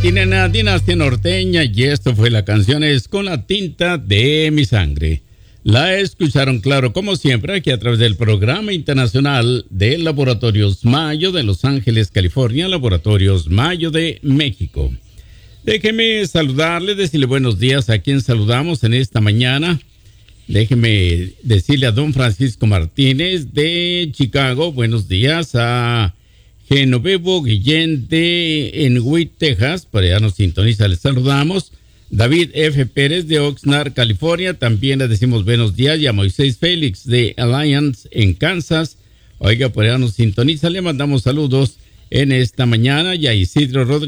Tinena, Dinastía Norteña, y esto fue la canción Es con la tinta de mi sangre. La escucharon, claro, como siempre, aquí a través del Programa Internacional de Laboratorios Mayo de Los Ángeles, California, Laboratorios Mayo de México. Déjeme saludarle, decirle buenos días a quien saludamos en esta mañana. Déjeme decirle a don Francisco Martínez de Chicago, buenos días, a Genovevo Guillén en Witt, Texas, por allá nos sintoniza, les saludamos. David F. Pérez de Oxnard, California, también le decimos buenos días, y a Moisés Félix de Alliance en Kansas, oiga, por allá nos sintoniza, le mandamos saludos en esta mañana, y a Isidro Rodríguez